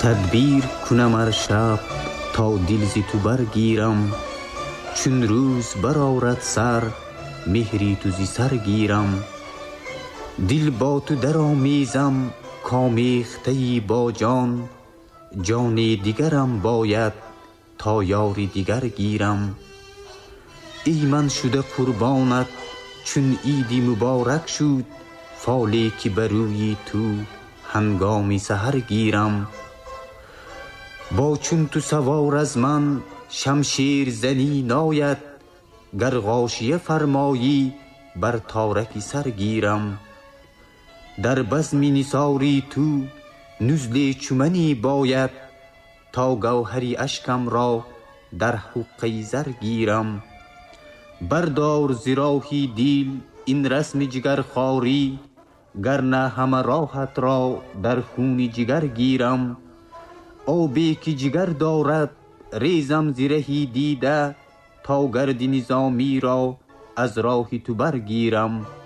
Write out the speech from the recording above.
تدبیر کنم ار شب تا دل ز تو برگیرم، چون روز برآرد سر مهری تو ز سر گیرم. دل با تو در آمیزم کامیخته ای با جان، جان دیگرم باید تا یار دیگر گیرم. ای من شده قربانت چون عید مبارک شد، فالی که بر روی تو هنگام سحر گیرم. با چون تو سوار از من شمشیر زنی ناید، گر غاشیه فرمایی بر تارک سر گیرم. در بزم نثاری تو نزل چمنی باید، تا گوهر اشکم را در حقه زر گیرم. بردار ز راهی دل این رسم جگرخواری، گر نه همه راهت را در خون جگر گیرم. آبی که جگر دارد ریزم ز رهی دیده، تا گرد نظامی را از راه تو برگیرم.